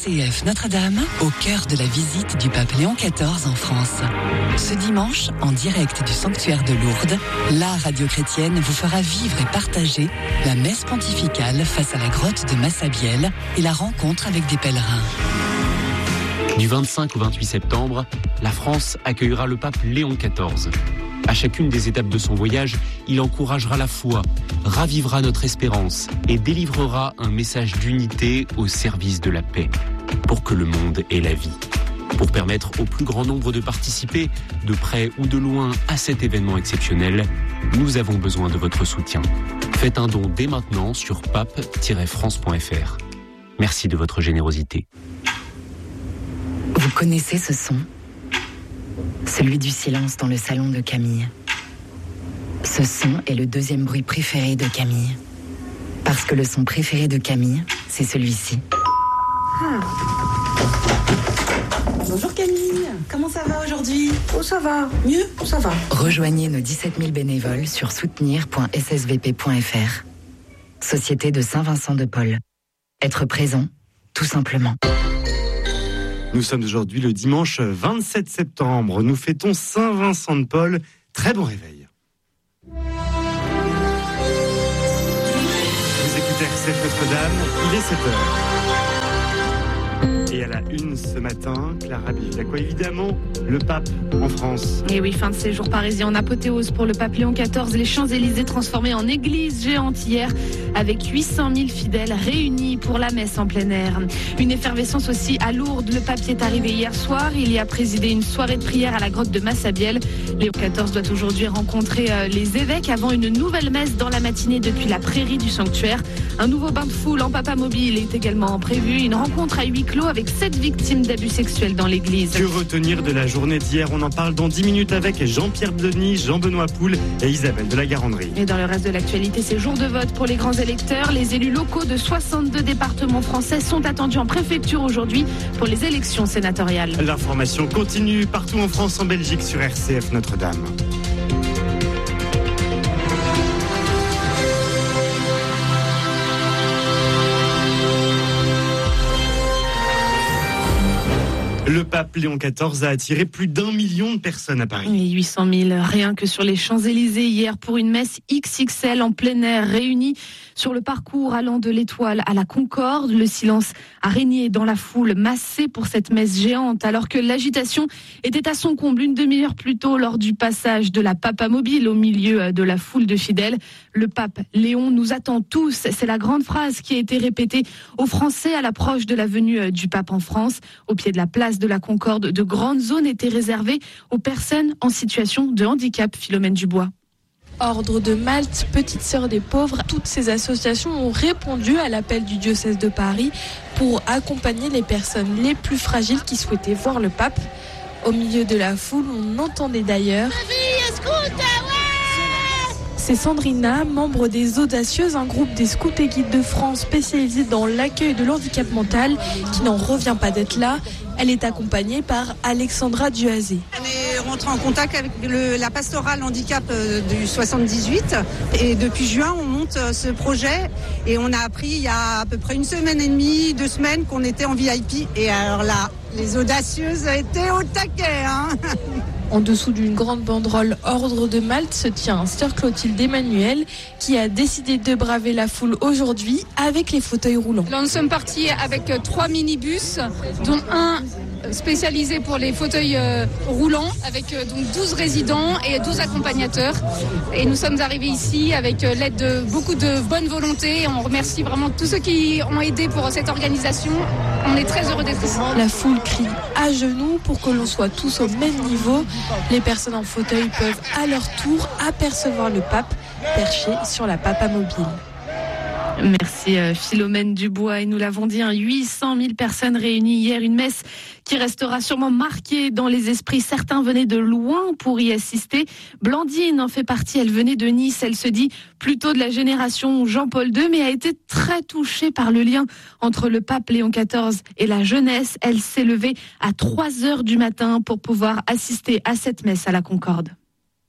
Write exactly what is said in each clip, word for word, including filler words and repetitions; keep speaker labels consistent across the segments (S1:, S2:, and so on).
S1: C F Notre-Dame, au cœur de la visite du pape Léon quatorze en France. Ce dimanche, en direct du sanctuaire de Lourdes, la radio chrétienne vous fera vivre et partager la messe pontificale face à la grotte de Massabielle et la rencontre avec des pèlerins.
S2: Du vingt-cinq au vingt-huit septembre, la France accueillera le pape Léon quatorze. À chacune des étapes de son voyage, il encouragera la foi, ravivera notre espérance et délivrera un message d'unité au service de la paix, pour que le monde ait la vie. Pour permettre au plus grand nombre de participer, de près ou de loin, à cet événement exceptionnel, nous avons besoin de votre soutien. Faites un don dès maintenant sur pape tiret france point f r. Merci de votre générosité.
S3: Vous connaissez ce son ? Celui du silence dans le salon de Camille. Ce son est le deuxième bruit préféré de Camille. Parce que le son préféré de Camille, c'est celui-ci.
S4: Ah. Bonjour Camille, comment ça va aujourd'hui ? Oh ça va, mieux, ça va.
S3: Rejoignez nos dix-sept mille bénévoles sur soutenir point s s v p point f r. Société de Saint-Vincent de Paul. Être présent, tout simplement.
S5: Nous sommes aujourd'hui le dimanche vingt-sept septembre. Nous fêtons Saint-Vincent de Paul. Très bon réveil. Vous écoutez R C F Notre-Dame, il est sept heures. Et à la une ce matin, Clara Bivouac, évidemment, le pape en France.
S6: Et oui, fin de séjour parisien en apothéose pour le pape Léon quatorze. Les Champs-Élysées transformés en église géante hier, avec huit cent mille fidèles réunis pour la messe en plein air. Une effervescence aussi à Lourdes. Le pape y est arrivé hier soir. Il y a présidé une soirée de prière à la grotte de Massabielle. Léon quatorze doit aujourd'hui rencontrer les évêques avant une nouvelle messe dans la matinée depuis la prairie du sanctuaire. Un nouveau bain de foule en papamobile est également prévu. Une rencontre à huis clos avec sept victimes d'abus sexuels dans l'église.
S5: Que retenir de la journée d'hier ? On en parle dans dix minutes avec Jean-Pierre Denis, Jean-Benoît Poul et Isabelle de la Garandrie.
S6: Et dans le reste de l'actualité, c'est jour de vote pour les grands électeurs. Les élus locaux de soixante-deux départements français sont attendus en préfecture aujourd'hui pour les élections sénatoriales.
S5: L'information continue partout en France, en Belgique, sur R C F Notre-Dame. Le pape Léon quatorze a attiré plus d'un million de personnes à Paris.
S6: Et huit cent mille rien que sur les Champs-Élysées hier pour une messe X X L en plein air réunie sur le parcours allant de l'Étoile à la Concorde. Le silence a régné dans la foule massée pour cette messe géante alors que l'agitation était à son comble une demi-heure plus tôt lors du passage de la papamobile au milieu de la foule de fidèles. Le pape Léon nous attend tous. C'est la grande phrase qui a été répétée aux Français à l'approche de la venue du pape en France. Au pied de la place de la Concorde, de grandes zones étaient réservées aux personnes en situation de handicap. Philomène Dubois.
S7: Ordre de Malte, Petite Sœur des Pauvres, toutes ces associations ont répondu à l'appel du diocèse de Paris pour accompagner les personnes les plus fragiles qui souhaitaient voir le pape. Au milieu de la foule, on entendait d'ailleurs... C'est Sandrina, membre des Audacieuses, un groupe des scouts et guides de France spécialisé dans l'accueil de l'handicap mental, qui n'en revient pas d'être là. Elle est accompagnée par Alexandra Duazé.
S8: On est rentré en contact avec le, la pastorale handicap du soixante-dix-huit et depuis juin on monte ce projet et on a appris il y a à peu près une semaine et demie, deux semaines qu'on était en V I P et alors là, les Audacieuses étaient au taquet, hein.
S7: En dessous d'une grande banderole Ordre de Malte se tient Sœur Clotilde Emmanuel qui a décidé de braver la foule aujourd'hui avec les fauteuils roulants.
S9: Là, nous sommes partis avec trois minibus, dont un spécialisé pour les fauteuils euh, roulants, avec euh, donc douze résidents et douze accompagnateurs. Et nous sommes arrivés ici avec euh, l'aide de beaucoup de bonne volonté. On remercie vraiment tous ceux qui ont aidé pour cette organisation. On est très heureux d'être ici.
S7: La foule crie à genoux pour que l'on soit tous au même niveau. Les personnes en fauteuil peuvent à leur tour apercevoir le pape perché sur la papamobile.
S6: Merci Philomène Dubois. Et nous l'avons dit, hein, huit cent mille personnes réunies hier. Une messe qui restera sûrement marquée dans les esprits. Certains venaient de loin pour y assister. Blandine en fait partie. Elle venait de Nice. Elle se dit plutôt de la génération Jean-Paul deux, mais a été très touchée par le lien entre le pape Léon quatorze et la jeunesse. Elle s'est levée à trois heures du matin pour pouvoir assister à cette messe à la Concorde.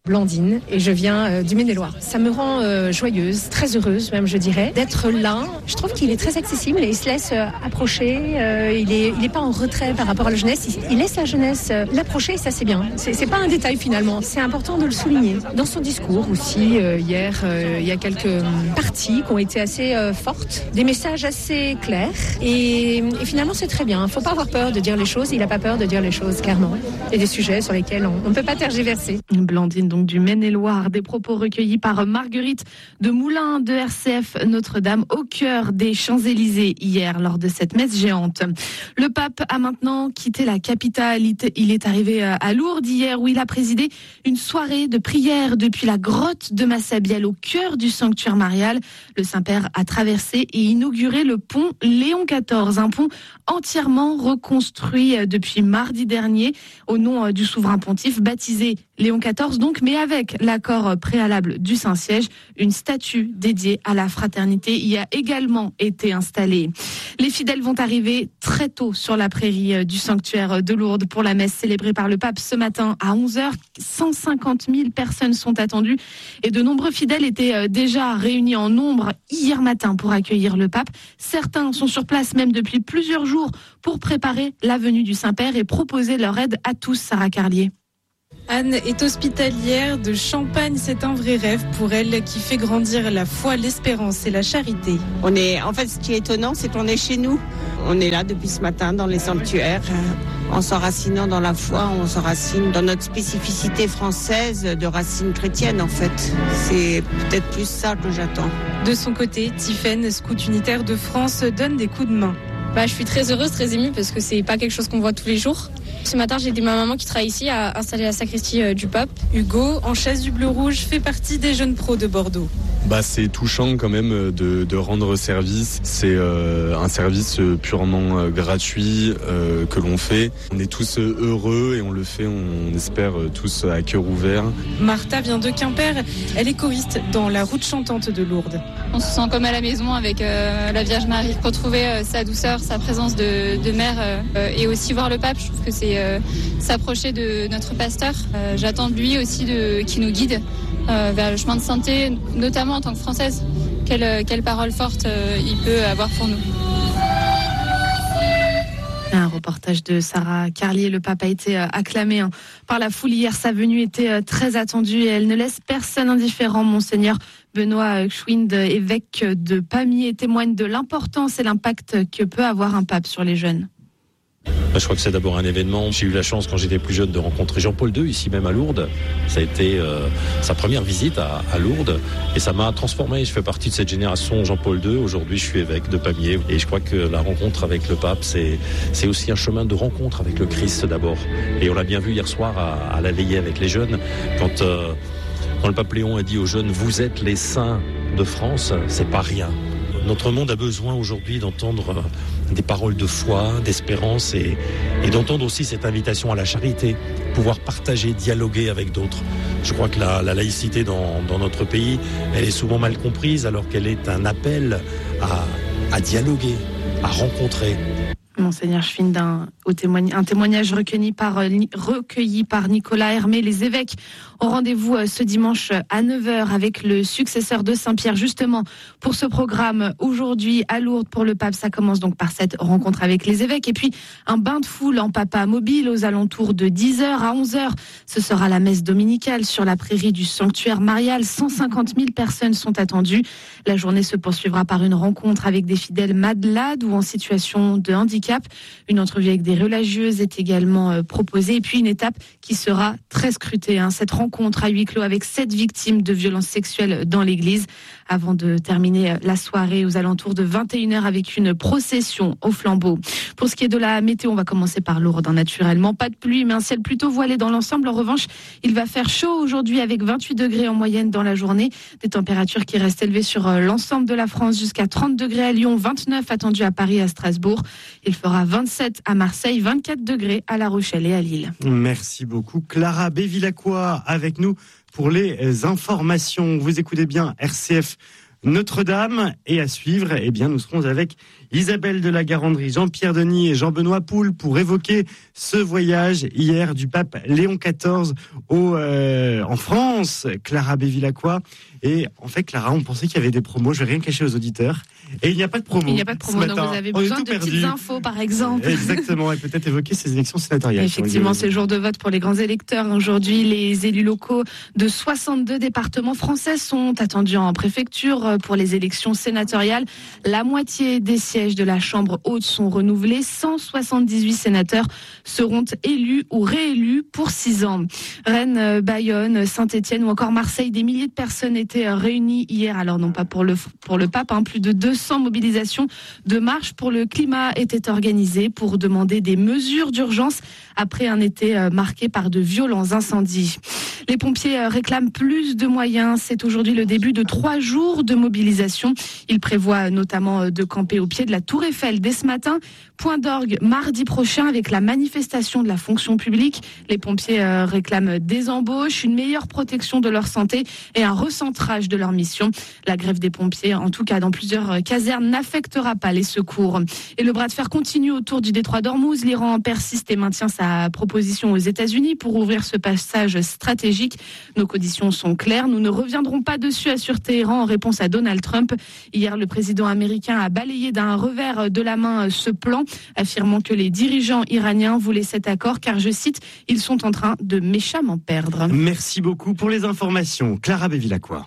S10: Blandine et je viens euh, du Maine-et-Loire. Ça me rend euh, joyeuse, très heureuse même je dirais, d'être là. Je trouve qu'il est très accessible et il se laisse euh, approcher. Euh, il est, il est pas en retrait par rapport à la jeunesse. Il, il laisse la jeunesse euh, l'approcher et ça c'est bien. C'est, c'est pas un détail finalement. C'est important de le souligner. Dans son discours aussi euh, hier, euh, il y a quelques euh, parties qui ont été assez euh, fortes, des messages assez clairs et, et finalement c'est très bien. Faut pas avoir peur de dire les choses. Il a pas peur de dire les choses clairement. Et des sujets sur lesquels on ne peut pas tergiverser.
S6: Blandine donc du Maine-et-Loire, des propos recueillis par Marguerite de Moulin de R C F Notre-Dame au cœur des Champs-Élysées hier lors de cette messe géante. Le pape a maintenant quitté la capitale. Il est arrivé à Lourdes hier où il a présidé une soirée de prière depuis la grotte de Massabielle au cœur du sanctuaire marial. Le Saint-Père a traversé et inauguré le pont Léon quatorze, un pont entièrement reconstruit depuis mardi dernier au nom du souverain pontife baptisé Léon quatorze donc, mais avec l'accord préalable du Saint-Siège, une statue dédiée à la fraternité y a également été installée. Les fidèles vont arriver très tôt sur la prairie du sanctuaire de Lourdes pour la messe célébrée par le pape ce matin à onze heures. cent cinquante mille personnes sont attendues et de nombreux fidèles étaient déjà réunis en nombre hier matin pour accueillir le pape. Certains sont sur place même depuis plusieurs jours pour préparer la venue du Saint-Père et proposer leur aide à tous. Sarah Carlier.
S7: Anne est hospitalière de Champagne, c'est un vrai rêve pour elle qui fait grandir la foi, l'espérance et la charité.
S11: On est, en fait, ce qui est étonnant, c'est qu'on est chez nous. On est là depuis ce matin dans les sanctuaires. En s'enracinant dans la foi, on s'enracine dans notre spécificité française de racines chrétiennes en fait. C'est peut-être plus ça que j'attends.
S7: De son côté, Tiffaine, scout unitaire de France, donne des coups de main.
S12: Bah, je suis très heureuse, très émue parce que c'est pas quelque chose qu'on voit tous les jours. Ce matin, j'ai aidé ma maman qui travaille ici à installer la sacristie euh, du pape.
S7: Hugo, en chaise du bleu rouge, fait partie des jeunes pros de Bordeaux.
S13: Bah, c'est touchant quand même de, de rendre service. C'est euh, un service purement euh, gratuit euh, que l'on fait. On est tous heureux et on le fait, on espère tous à cœur ouvert.
S7: Martha vient de Quimper. Elle est choriste dans la route chantante de Lourdes.
S12: On se sent comme à la maison avec euh, la Vierge Marie. Retrouver euh, sa douceur, sa présence de, de mère euh, et aussi voir le pape, je trouve que c'est euh, s'approcher de notre pasteur. Euh, j'attends de lui aussi de, qu'il nous guide euh, vers le chemin de sainteté, notamment en tant que Française. Quelle, quelle parole forte euh, il peut avoir pour nous.
S6: Un reportage de Sarah Carlier. Le pape a été acclamé hein, par la foule hier. Sa venue était très attendue et elle ne laisse personne indifférent. Monseigneur Benoît Schwind, évêque de Pamiers, témoigne de l'importance et l'impact que peut avoir un pape sur les jeunes.
S14: Je crois que c'est d'abord un événement. J'ai eu la chance quand j'étais plus jeune de rencontrer Jean-Paul deux ici même à Lourdes. Ça a été euh, sa première visite à, à Lourdes et ça m'a transformé. Je fais partie de cette génération Jean-Paul deux. Aujourd'hui, je suis évêque de Pamiers et je crois que la rencontre avec le pape, c'est, c'est aussi un chemin de rencontre avec le Christ d'abord. Et on l'a bien vu hier soir à, à la veillée avec les jeunes quand, euh, quand le pape Léon a dit aux jeunes « Vous êtes les saints de France », c'est pas rien. Notre monde a besoin aujourd'hui d'entendre des paroles de foi, d'espérance et, et d'entendre aussi cette invitation à la charité, pouvoir partager, dialoguer avec d'autres. Je crois que la, la laïcité dans, dans notre pays, elle est souvent mal comprise alors qu'elle est un appel à, à dialoguer, à rencontrer.
S6: Monseigneur Schwind, un, un témoignage recueilli par, recueilli par Nicolas Hermé. Les évêques ont rendez-vous ce dimanche à neuf heures avec le successeur de Saint-Pierre, justement pour ce programme aujourd'hui à Lourdes pour le pape. Ça commence donc par cette rencontre avec les évêques et puis un bain de foule en papa mobile aux alentours de dix heures à onze heures. Ce sera la messe dominicale sur la prairie du sanctuaire marial. cent cinquante mille personnes sont attendues. La journée se poursuivra par une rencontre avec des fidèles malades ou en situation de handicap. Une entrevue avec des religieuses est également proposée et puis une étape qui sera très scrutée. Hein. Cette rencontre à huis clos avec sept victimes de violences sexuelles dans l'église avant de terminer la soirée aux alentours de vingt et une heures avec une procession au flambeau. Pour ce qui est de la météo, on va commencer par Lourdes. Naturellement, pas de pluie mais un ciel plutôt voilé dans l'ensemble. En revanche, il va faire chaud aujourd'hui avec vingt-huit degrés en moyenne dans la journée. Des températures qui restent élevées sur l'ensemble de la France jusqu'à trente degrés à Lyon, vingt-neuf attendus à Paris et à Strasbourg. Il fera vingt-sept à Marseille, vingt-quatre degrés à La Rochelle et à Lille.
S5: Merci beaucoup. Clara Bevilacqua avec nous pour les informations. Vous écoutez bien R C F Notre-Dame et à suivre, eh bien, nous serons avec Isabelle de la Garandrie, Jean-Pierre Denis et Jean-Benoît Poul pour évoquer ce voyage hier du pape Léon quatorze au, euh, en France. Clara Bévilacqua. Et en fait, Clara, on pensait qu'il y avait des promos. Je vais rien cacher aux auditeurs. Et il n'y a pas de promo.
S6: Il n'y a pas de promo, donc vous avez besoin de
S5: perdu.
S6: petites infos, par exemple.
S5: Exactement, et peut-être évoquer ces élections sénatoriales.
S6: Effectivement, c'est le jour de vote pour les grands électeurs. Aujourd'hui, les élus locaux de soixante-deux départements français sont attendus en préfecture pour les élections sénatoriales. La moitié des sièges de la Chambre haute sont renouvelés. cent soixante-dix-huit sénateurs seront élus ou réélus pour six ans. Rennes, Bayonne, Saint-Étienne ou encore Marseille, des milliers de personnes étaient réunies hier. Alors non pas pour le, pour le pape, hein, plus de deux cents mobilisations de marche pour le climat étaient organisées pour demander des mesures d'urgence après un été marqué par de violents incendies. Les pompiers réclament plus de moyens. C'est aujourd'hui le début de trois jours de mobilisation. Ils prévoient notamment de camper au pied de la Tour Eiffel dès ce matin. Point d'orgue mardi prochain avec la manifestation de la fonction publique. Les pompiers réclament des embauches, une meilleure protection de leur santé et un recentrage de leur mission. La grève des pompiers, en tout cas dans plusieurs casernes, n'affectera pas les secours. Et le bras de fer continue autour du détroit d'Ormuz. L'Iran persiste et maintient sa proposition aux États-Unis pour ouvrir ce passage stratégique. Nos conditions sont claires. Nous ne reviendrons pas dessus, assure Téhéran en réponse à Donald Trump. Hier, le président américain a balayé d'un revers de la main ce plan, affirmant que les dirigeants iraniens voulaient cet accord car, je cite, ils sont en train de méchamment perdre.
S5: Merci beaucoup pour les informations. Clara Bévilacqua.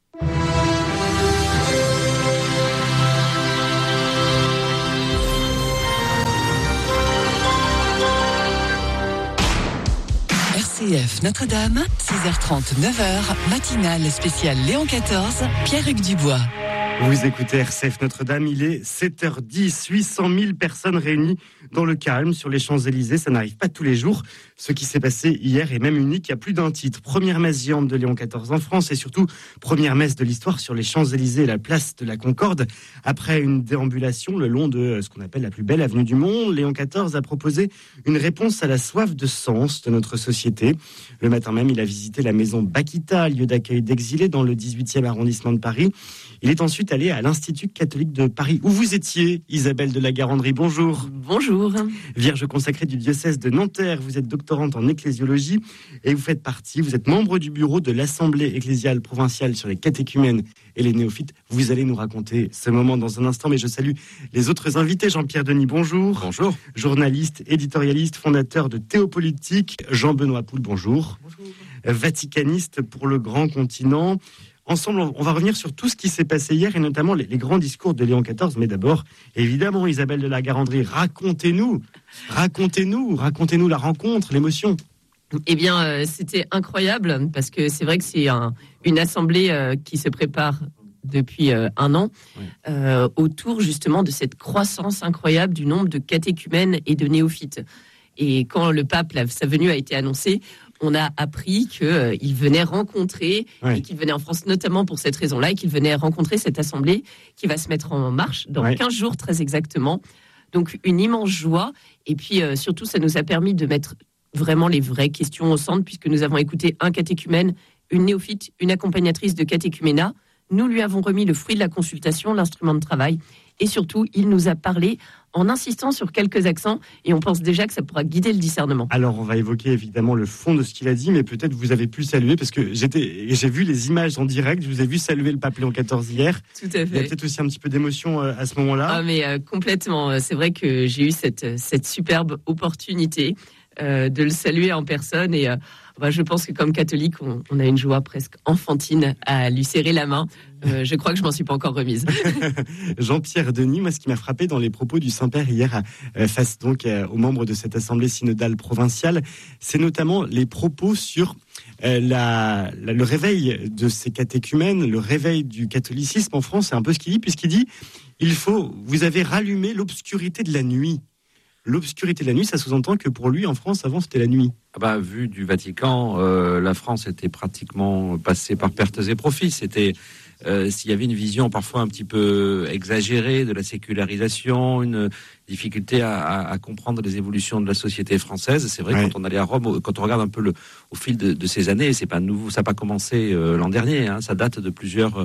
S1: R C F Notre-Dame, six heures trente, neuf heures, matinale spéciale Léon quatorze, Pierre-Hugues Dubois.
S5: Vous écoutez R C F Notre-Dame, il est sept heures dix, huit cent mille personnes réunies dans le calme sur les Champs-Élysées. Ça n'arrive pas tous les jours. Ce qui s'est passé hier est même unique, il y a plus d'un titre. Première messe géante de Léon quatorze en France et surtout première messe de l'histoire sur les Champs-Élysées et la place de la Concorde. Après une déambulation le long de ce qu'on appelle la plus belle avenue du monde, Léon quatorze a proposé une réponse à la soif de sens de notre société. Le matin même, il a visité la maison Bakita, lieu d'accueil d'exilés dans le dix-huitième arrondissement de Paris. Il est ensuite allé à l'Institut catholique de Paris, où vous étiez, Isabelle de la Garandrie. Bonjour.
S15: Bonjour.
S5: Vierge consacrée du diocèse de Nanterre, vous êtes doctorante en ecclésiologie et vous faites partie, vous êtes membre du bureau de l'Assemblée ecclésiale provinciale sur les catéchumènes et les néophytes. Vous allez nous raconter ce moment dans un instant, mais je salue les autres invités. Jean-Pierre Denis, bonjour.
S16: Bonjour.
S5: Journaliste, éditorialiste, fondateur de Théopolitique. Jean-Benoît Poul, bonjour.
S16: Bonjour.
S5: Vaticaniste pour le grand continent. Ensemble, on va revenir sur tout ce qui s'est passé hier et notamment les, les grands discours de Léon quatorze. Mais d'abord, évidemment, Isabelle de la Garandrie, racontez-nous, racontez-nous, racontez-nous la rencontre, l'émotion.
S15: Eh bien, euh, c'était incroyable parce que c'est vrai que c'est un, une assemblée euh, qui se prépare depuis euh, un an oui. euh, autour justement de cette croissance incroyable du nombre de catéchumènes et de néophytes. Et quand le pape, la, sa venue a été annoncée, on a appris qu'il euh, venait rencontrer, ouais. et qu'il venait en France notamment pour cette raison-là, et qu'il venait rencontrer cette assemblée qui va se mettre en marche dans ouais. quinze jours très exactement. Donc une immense joie, et puis euh, surtout ça nous a permis de mettre vraiment les vraies questions au centre, puisque nous avons écouté un catéchumène, une néophyte, une accompagnatrice de catéchuménat. Nous lui avons remis le fruit de la consultation, l'instrument de travail, et surtout, il nous a parlé en insistant sur quelques accents, et on pense déjà que ça pourra guider le discernement.
S5: Alors, on va évoquer évidemment le fond de ce qu'il a dit, mais peut-être vous avez pu saluer, parce que j'étais, j'ai vu les images en direct, je vous ai vu saluer le pape Léon quatorze hier.
S15: Tout à fait.
S5: Il y a peut-être aussi un petit peu d'émotion euh, à ce moment-là.
S15: Ah, mais euh, complètement. C'est vrai que j'ai eu cette, cette superbe opportunité euh, de le saluer en personne, et euh, bah, je pense que comme catholique, on, on a une joie presque enfantine à lui serrer la main. Euh, je crois que je m'en suis pas encore remise.
S5: Jean-Pierre Denis, moi, ce qui m'a frappé dans les propos du Saint-Père hier, euh, face donc euh, aux membres de cette assemblée synodale provinciale, c'est notamment les propos sur euh, la, la, le réveil de ces catéchumènes, le réveil du catholicisme en France. C'est un peu ce qu'il dit, puisqu'il dit, il faut, vous avez rallumé l'obscurité de la nuit. L'obscurité de la nuit, ça sous-entend que pour lui, en France, avant, c'était la nuit.
S16: Ah bah, vu du Vatican, euh, la France était pratiquement passée par pertes et profits. C'était, euh, s'il y avait une vision parfois un petit peu exagérée de la sécularisation, une difficulté à, à, à comprendre les évolutions de la société française. C'est vrai, ouais. Quand on allait à Rome, quand on regarde un peu le, au fil de, de ces années, c'est pas nouveau, ça n'a pas commencé euh, l'an dernier, hein, ça date de plusieurs... Euh,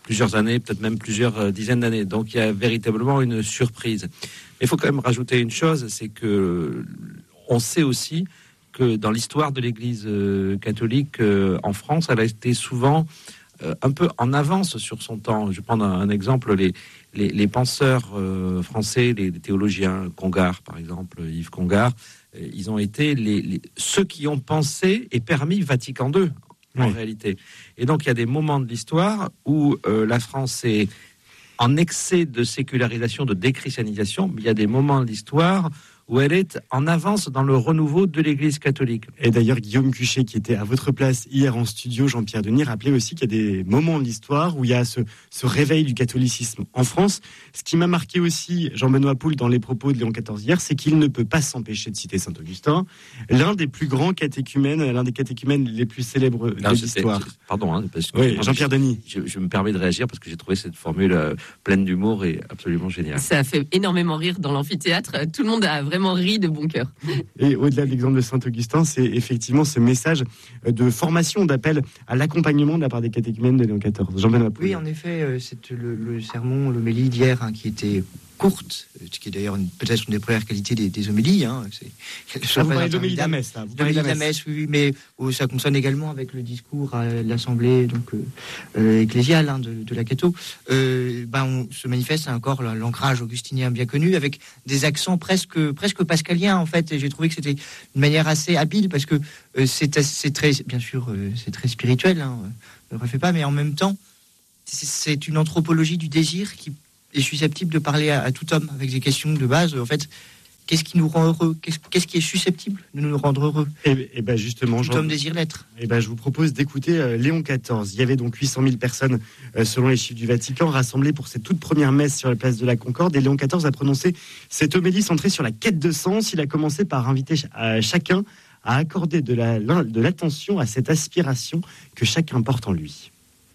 S16: plusieurs années, peut-être même plusieurs euh, dizaines d'années. Donc il y a véritablement une surprise. Il faut quand même rajouter une chose, c'est que on sait aussi que dans l'histoire de l'Église euh, catholique euh, en France, elle a été souvent euh, un peu en avance sur son temps. Je vais prendre un, un exemple, les, les, les penseurs euh, français, les, les théologiens, Congar par exemple, Yves Congar, euh, ils ont été les, les, ceux qui ont pensé et permis Vatican deux, en oui. réalité. Et donc il y a des moments de l'histoire où euh, la France est en excès de sécularisation, de déchristianisation, mais il y a des moments de l'histoire où elle est en avance dans le renouveau de l'Église catholique.
S5: Et d'ailleurs, Guillaume Cuchet, qui était à votre place hier en studio, Jean-Pierre Denis, rappelait aussi qu'il y a des moments de l'histoire où il y a ce, ce réveil du catholicisme en France. Ce qui m'a marqué aussi, Jean-Benoît Poul, dans les propos de Léon quatorze hier, c'est qu'il ne peut pas s'empêcher de citer Saint-Augustin, l'un des plus grands catéchumènes, l'un des catéchumènes les plus célèbres
S16: non,
S5: de l'histoire.
S16: Pardon, hein, parce que
S5: oui, Jean-Pierre Denis.
S16: Je, je me permets de réagir parce que j'ai trouvé cette formule euh, pleine d'humour et absolument géniale.
S15: Ça a fait énormément rire dans l'amphithéâtre. Tout le monde a vraiment ri de bon cœur.
S5: Et au-delà de l'exemple de Saint-Augustin, c'est effectivement ce message de formation, d'appel à l'accompagnement de la part des catéchumènes de Léon quatorze. Jean-Benoît Poul.
S17: Oui, en effet, c'est le, le sermon, l'homélie d'hier, hein, qui était courte, ce qui est d'ailleurs une, peut-être une des premières qualités des, des homélies. Hein, c'est,
S5: ah, vous parlez de l'homélie de la messe, là. Vous parlez de
S17: la messe, oui, oui, mais oh, ça concerne également avec le discours à l'Assemblée donc euh, euh, ecclésiale hein, de, de la Catho. Euh, ben, on se manifeste encore l'ancrage augustinien bien connu, avec des accents presque, presque pascaliens, en fait, et j'ai trouvé que c'était une manière assez habile, parce que euh, c'est, c'est très, bien sûr, euh, c'est très spirituel, hein, ne le refait pas, mais en même temps, c'est, c'est une anthropologie du désir qui est susceptible de parler à, à tout homme avec des questions de base. En fait, qu'est-ce qui nous rend heureux ? Qu'est-ce, qu'est-ce qui est susceptible de nous rendre heureux ?
S5: Et, et ben justement,
S17: tout
S5: Jean...
S17: homme désire l'être.
S5: Et ben je vous propose d'écouter euh, Léon quatorze. Il y avait donc huit cent mille personnes, euh, selon les chiffres du Vatican, rassemblées pour cette toute première messe sur la place de la Concorde. Et Léon quatorze a prononcé cette homélie centrée sur la quête de sens. Il a commencé par inviter ch- à chacun à accorder de, la, de l'attention à cette aspiration que chacun porte en lui.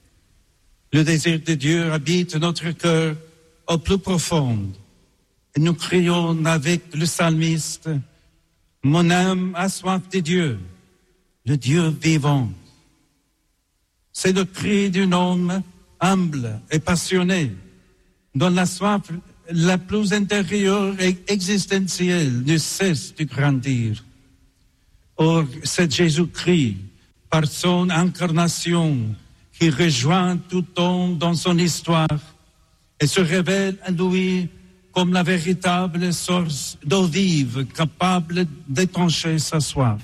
S18: Le désir de Dieu habite notre cœur au plus profond. Et nous crions avec le psalmiste, « Mon âme a soif de Dieu, le Dieu vivant. » C'est le cri d'un homme humble et passionné, dont la soif la plus intérieure et existentielle ne cesse de grandir. Or, c'est Jésus-Christ, par son incarnation, qui rejoint tout homme dans son histoire et se révèle à lui comme la véritable source d'eau vive capable d'étancher sa soif.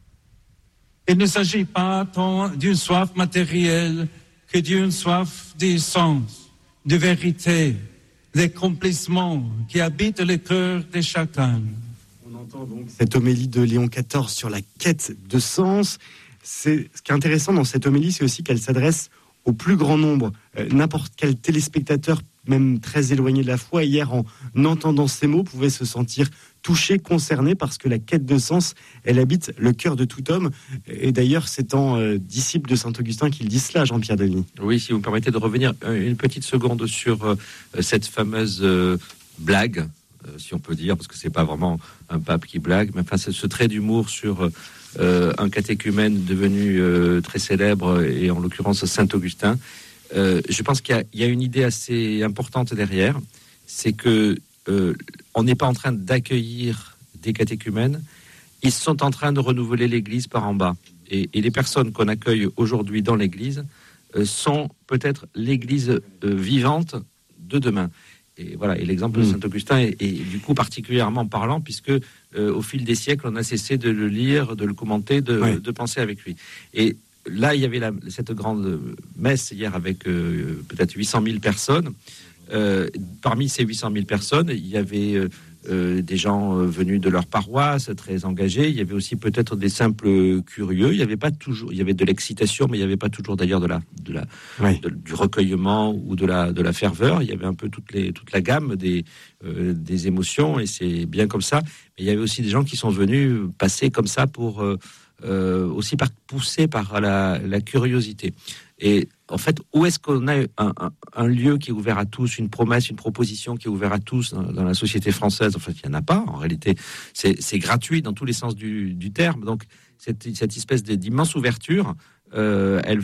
S18: Il ne s'agit pas tant d'une soif matérielle que d'une soif de sens, de vérité, d'accomplissement qui habite le cœur de chacun.
S5: On entend donc cette homélie de Léon quatorze sur la quête de sens. C'est, ce qui est intéressant dans cette homélie, c'est aussi qu'elle s'adresse au plus grand nombre. Euh, n'importe quel téléspectateur, même très éloigné de la foi, hier, en entendant ces mots, pouvait se sentir touché, concerné, parce que la quête de sens, elle habite le cœur de tout homme. Et d'ailleurs, c'est en euh, disciple de Saint-Augustin qu'il dit cela, Jean-Pierre Denis.
S16: Oui, si vous me permettez de revenir une petite seconde sur euh, cette fameuse euh, blague, euh, si on peut dire, parce que c'est pas vraiment un pape qui blague, mais enfin, c'est ce trait d'humour sur euh, un catéchumène devenu euh, très célèbre, et en l'occurrence Saint-Augustin. Euh, je pense qu'il y a, il y a une idée assez importante derrière, c'est que euh, on n'est pas en train d'accueillir des catéchumènes, ils sont en train de renouveler l'Église par en bas. Et, et les personnes qu'on accueille aujourd'hui dans l'Église euh, sont peut-être l'Église euh, vivante de demain. Et voilà. Et l'exemple mmh. de Saint-Augustin est, est du coup particulièrement parlant, puisque euh, au fil des siècles, on a cessé de le lire, de le commenter, de, ouais. de penser avec lui. Et là, il y avait la, cette grande messe hier avec euh, peut-être huit cent mille personnes. Euh, parmi ces huit cent mille personnes, il y avait euh, euh, des gens euh, venus de leur paroisse, très engagés. Il y avait aussi peut-être des simples curieux. Il y avait pas toujours, il y avait de l'excitation, mais il n'y avait pas toujours d'ailleurs de la, de la, oui. de, du recueillement ou de la, de la ferveur. Il y avait un peu toutes les, toute la gamme des, euh, des émotions, et c'est bien comme ça. Mais il y avait aussi des gens qui sont venus passer comme ça pour euh, euh, aussi par, poussés par la, la curiosité. Et en fait, où est-ce qu'on a un, un, un lieu qui est ouvert à tous, une promesse, une proposition qui est ouverte à tous dans, dans la société française? En fait, il n'y en a pas. En réalité, c'est, c'est gratuit dans tous les sens du, du terme. Donc, cette, cette espèce d'immense ouverture, euh, elle va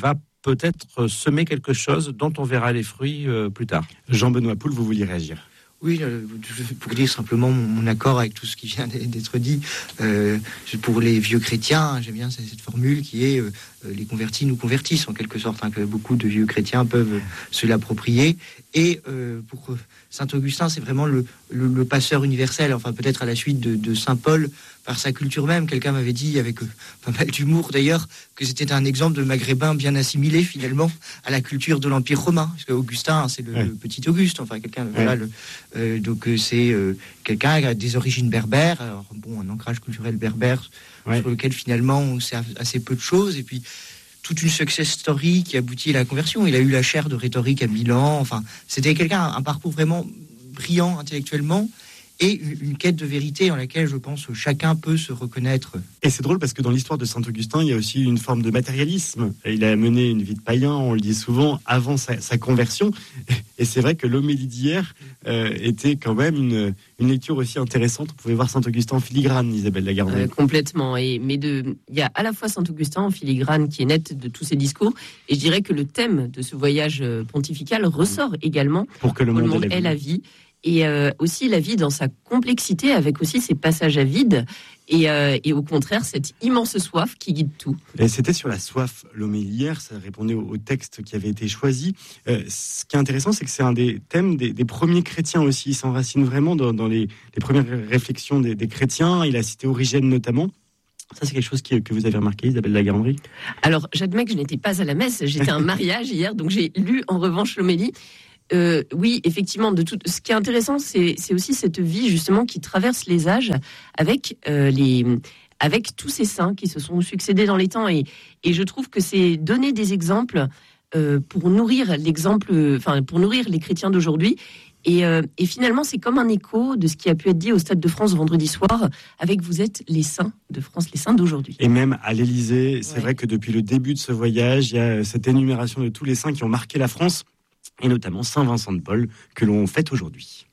S16: peut-être semer quelque chose dont on verra les fruits euh, plus tard.
S5: Jean-Benoît Poul, vous vouliez réagir ?
S17: Oui, pour dire simplement mon accord avec tout ce qui vient d'être dit. Euh, pour les vieux chrétiens, j'aime bien cette formule qui est euh, les convertis nous convertissent en quelque sorte, hein, que beaucoup de vieux chrétiens peuvent se l'approprier. Et euh, pour Saint Augustin, c'est vraiment le, le, le passeur universel, enfin peut-être à la suite de, de Saint Paul, par sa culture même. Quelqu'un m'avait dit, avec euh, pas mal d'humour d'ailleurs, que c'était un exemple de maghrébin bien assimilé finalement à la culture de l'Empire romain. Parce qu'Augustin, c'est le, ouais. le petit Auguste, enfin quelqu'un, ouais. voilà, le, euh, donc euh, c'est euh, quelqu'un qui a des origines berbères, alors bon, un ancrage culturel berbère, ouais. sur lequel finalement on sait assez peu de choses, et puis toute une success story qui aboutit à la conversion. Il a eu la chaire de rhétorique à Milan, enfin c'était quelqu'un, un parcours vraiment brillant intellectuellement, et une quête de vérité en laquelle, je pense, chacun peut se reconnaître.
S5: Et c'est drôle parce que dans l'histoire de Saint-Augustin, il y a aussi une forme de matérialisme. Il a mené une vie de païen, on le dit souvent, avant sa, sa conversion. Et c'est vrai que l'homélie d'hier euh, était quand même une, une lecture aussi intéressante. On pouvait voir Saint-Augustin en filigrane, Isabelle Lagardère. Euh,
S15: complètement. Et, mais de, il y a à la fois Saint-Augustin en filigrane qui est net de tous ses discours, et je dirais que le thème de ce voyage pontifical ressort également
S5: pour que le monde,
S15: le monde
S5: ait
S15: la vie. Et euh, aussi la vie dans sa complexité, avec aussi ses passages à vide, et, euh, et au contraire cette immense soif qui guide tout.
S5: Et c'était sur la soif l'homélie hier, ça répondait au, au texte qui avait été choisi. Euh, ce qui est intéressant, c'est que c'est un des thèmes des, des premiers chrétiens aussi. Il s'enracine vraiment dans, dans les, les premières réflexions des, des chrétiens. Il a cité Origène notamment. Ça, c'est quelque chose qui, que vous avez remarqué, Isabelle Lagardère ?
S15: Alors, j'admets que je n'étais pas à la messe, j'étais à un mariage hier, donc j'ai lu en revanche l'homélie. Euh, oui, effectivement, de tout. Ce qui est intéressant, c'est, c'est aussi cette vie justement qui traverse les âges avec euh, les, avec tous ces saints qui se sont succédés dans les temps, et, et je trouve que c'est donner des exemples euh, pour nourrir l'exemple, enfin pour nourrir les chrétiens d'aujourd'hui. Et, euh, et finalement, c'est comme un écho de ce qui a pu être dit au Stade de France vendredi soir, avec vous êtes les saints de France, les saints d'aujourd'hui.
S5: Et même à l'Élysée, c'est ouais. vrai que depuis le début de ce voyage, il y a cette énumération de tous les saints qui ont marqué la France, et notamment Saint-Vincent de Paul, que l'on fête aujourd'hui.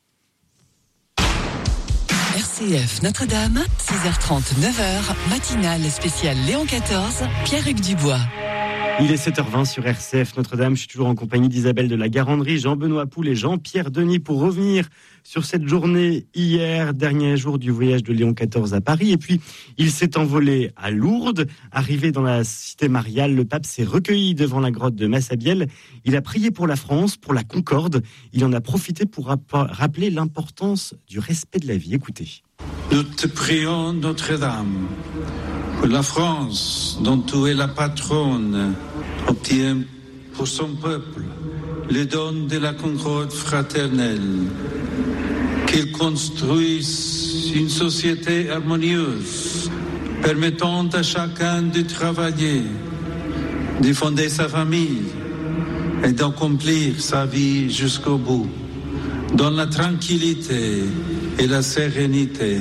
S1: R C F Notre-Dame, six heures trente, neuf heures, matinale spéciale Léon quatorze, Pierre-Hugues Dubois.
S5: Il est sept heures vingt sur R C F Notre-Dame. Je suis toujours en compagnie d'Isabelle de la Garandrie, Jean-Benoît Poul et Jean-Pierre Denis pour revenir sur cette journée hier, dernier jour du voyage de Léon quatorze à Paris. Et puis, il s'est envolé à Lourdes. Arrivé dans la cité mariale, le pape s'est recueilli devant la grotte de Massabielle. Il a prié pour la France, pour la Concorde. Il en a profité pour rappeler l'importance du respect de la vie. Écoutez.
S18: Nous te prions, Notre-Dame, pour la France, dont tu es la patronne, obtient pour son peuple les dons de la concorde fraternelle, qu'il construise une société harmonieuse, permettant à chacun de travailler, de fonder sa famille et d'accomplir sa vie jusqu'au bout, dans la tranquillité et la sérénité.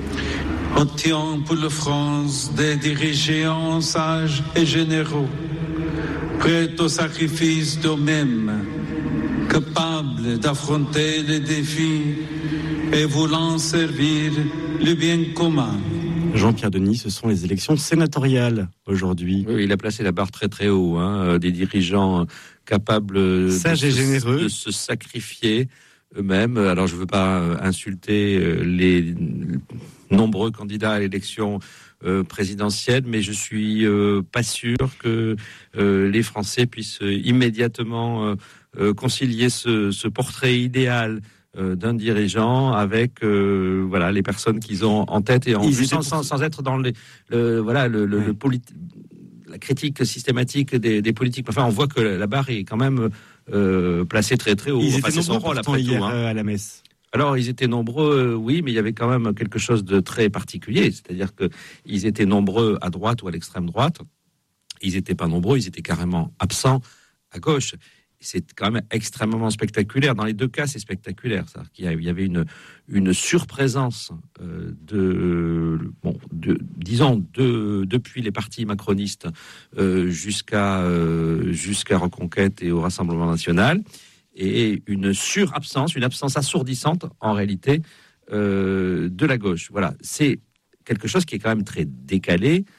S18: Obtient pour la France des dirigeants sages et généreux, prêts au sacrifice d'eux-mêmes, capables d'affronter les défis et voulant servir le bien commun.
S5: Jean-Pierre Denis, ce sont les élections sénatoriales aujourd'hui.
S16: Oui, il a placé la barre très très haut, hein, des dirigeants capables
S5: sages
S16: de,
S5: et
S16: se,
S5: généreux.
S16: de se sacrifier eux-mêmes. Alors je ne veux pas insulter les nombreux candidats à l'élection euh, présidentielle, mais je suis euh, pas sûr que euh, les Français puissent immédiatement euh, euh, concilier ce, ce portrait idéal euh, d'un dirigeant avec euh, voilà les personnes qu'ils ont en tête et en vue, sans, sans, sans être dans les, le voilà le, le, ouais. le politi- la critique systématique des, des politiques. Enfin, on voit que la barre est quand même euh, placée très très haut.
S5: Ils
S16: enfin,
S5: étaient
S16: c'est son rôle après
S5: hier
S16: tout, hein.
S5: à la messe.
S16: Alors, ils étaient nombreux, euh, oui, mais il y avait quand même quelque chose de très particulier. C'est-à-dire qu'ils étaient nombreux à droite ou à l'extrême droite. Ils n'étaient pas nombreux, ils étaient carrément absents à gauche. C'est quand même extrêmement spectaculaire. Dans les deux cas, c'est spectaculaire. C'est-à-dire qu'il y avait une, une surprésence euh, de, bon, de, disons, de, depuis les partis macronistes euh, jusqu'à, euh, jusqu'à Reconquête et au Rassemblement national. Et une surabsence, une absence assourdissante, en réalité, euh, de la gauche. Voilà, c'est quelque chose qui est quand même très décalé,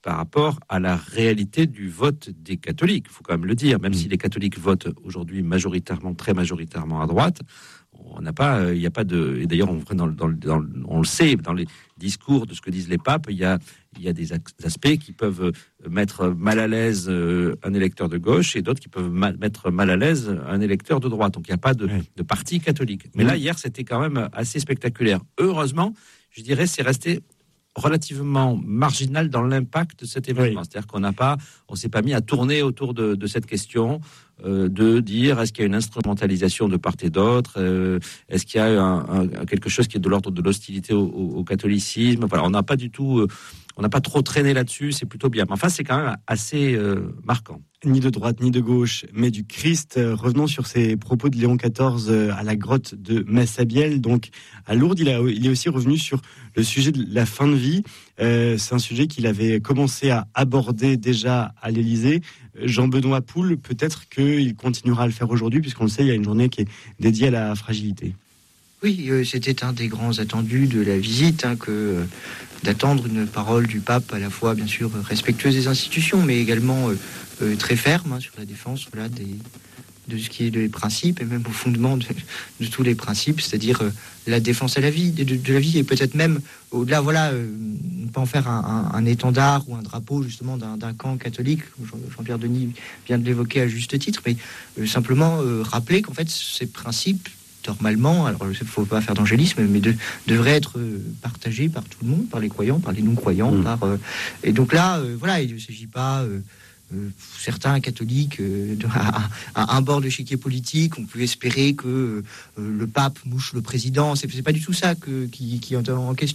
S16: par rapport à la réalité du vote des catholiques. Il faut quand même le dire, même mmh. si les catholiques votent aujourd'hui majoritairement, très majoritairement à droite, on n'a pas, il n'y a pas de. Et d'ailleurs, on, dans, dans, dans, on le sait, dans les discours de ce que disent les papes, il y a, il y a des aspects qui peuvent mettre mal à l'aise un électeur de gauche et d'autres qui peuvent mal, mettre mal à l'aise un électeur de droite. Donc il n'y a pas de, de parti catholique. Mais mmh. là, hier, c'était quand même assez spectaculaire. Heureusement, je dirais, c'est resté relativement marginal dans l'impact de cet événement. Oui. C'est-à-dire qu'on n'a pas, on s'est pas mis à tourner autour de, de cette question, euh, de dire est-ce qu'il y a une instrumentalisation de part et d'autre, euh, est-ce qu'il y a un, un, quelque chose qui est de l'ordre de l'hostilité au, au, au catholicisme. Voilà, on n'a pas du tout, euh, on n'a pas trop traîné là-dessus. C'est plutôt bien. Mais enfin, c'est quand même assez euh, marquant.
S5: Ni de droite ni de gauche, mais du Christ. Euh, revenons sur ces propos de Léon quatorze euh, à la grotte de Massabielle, donc à Lourdes. Il, a, il est aussi revenu sur le sujet de la fin de vie. Euh, c'est un sujet qu'il avait commencé à aborder déjà à l'Élysée. Jean-Benoît Poul, peut-être qu'il continuera à le faire aujourd'hui, puisqu'on le sait, il y a une journée qui est dédiée à la fragilité.
S17: Oui, euh, c'était un des grands attendus de la visite, hein, que euh, d'attendre une parole du pape à la fois, bien sûr, respectueuse des institutions, mais également euh, euh, très ferme hein, sur la défense, voilà, des, de ce qui est des principes et même au fondement de, de tous les principes, c'est-à-dire euh, la défense à la vie, de, de la vie, et peut-être même au-delà, voilà, euh, ne pas en faire un, un, un étendard ou un drapeau justement d'un, d'un camp catholique. Jean, Jean-Pierre Denis vient de l'évoquer à juste titre, mais euh, simplement euh, rappeler qu'en fait ces principes, normalement, alors il ne faut pas faire d'angélisme, mais de, devrait être partagé par tout le monde, par les croyants, par les non-croyants. Mmh. Par, euh, et donc là, euh, voilà, il ne s'agit pas, euh, euh, certains catholiques, euh, de, à, à un bord de l'échiquier politique, on peut espérer que euh, le pape mouche le président. C'est, c'est pas du tout ça que, qui, qui est en question.